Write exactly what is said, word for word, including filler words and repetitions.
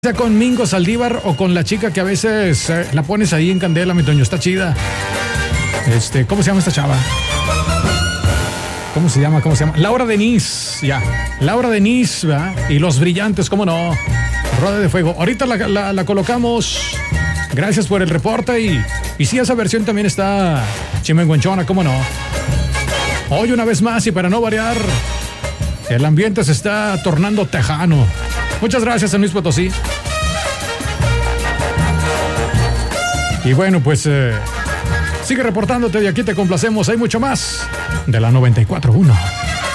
Sea con Mingo Saldívar o con la chica que a veces eh, la pones ahí en candela, mi Toño, está chida. Este, ¿cómo se llama esta chava? ¿Cómo se llama? ¿Cómo se llama? Laura Denise, ya. Laura Denise, ¿verdad? Y Los Brillantes, ¿cómo no? Rueda de Fuego. Ahorita la, la, la colocamos. Gracias por el reporte y, y sí, esa versión también está chimenguenchona, ¿cómo no? Hoy una vez más y para no variar, el ambiente se está tornando tejano. Muchas gracias, San Luis Potosí. Y bueno, pues eh, sigue reportándote y aquí te complacemos. Hay mucho más de la noventa y cuatro punto uno.